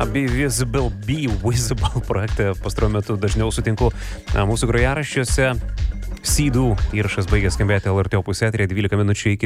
Be Visible projekte pastaruoju metu dažniau sutinku mūsų grojaraščiuose. Seedų įrašas baigė skambėti LRT opus eteryje 12 minučių iki